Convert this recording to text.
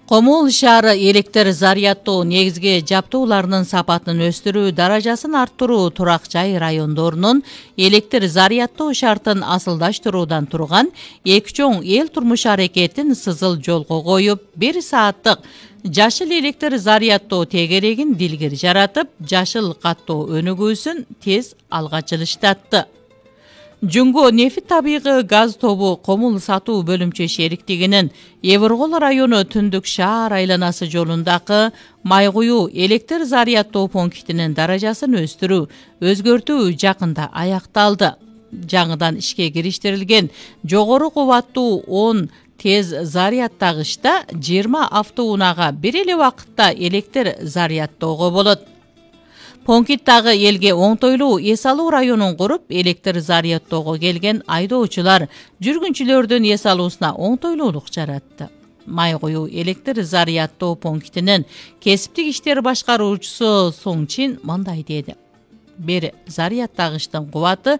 Комул шаары электр зарядтоо негизги жабдууларынын сапатын өстүрүү, даражасын арттыруу турак жай райондорунун электр зарядтоо шартын асылдаштыруудан турган эки чоң эл турмуш аракетин сызыл жолго коюп, 1 сааттык жашыл электр зарядтоо тегерегин дилгир жаратып, жашыл каттоо өнүгүүсүн тез алга жылыштатты. Жөнгө нефт табигы газ тобу Комул сатуу бөлүмчө шериктигинин Эвергол району Түндүк шаар айланасы жолундагы май куюу электр зарядтоо пунктинин даражасын өстүрүү, өзгөртүү жакында аякталды. Жаңыдан ишке кириштирилген жогору кубаттуу 10 тез зарядтагычта 20 автоунаага бир эле убакытта электр зарядтоого болот. Понкиттагы элге оңтойлуу эс алуу районун куруп, электр зарядтоого келген айдоочулар жүргүнчүлөрдүн эс алуусуна оңтойлуулук жаратты. Май куюу электр зарядтоо пунктинин кесиптик иштер башкаруучусу Соңчин мындай деди. Бир зарядтагычтын кубаты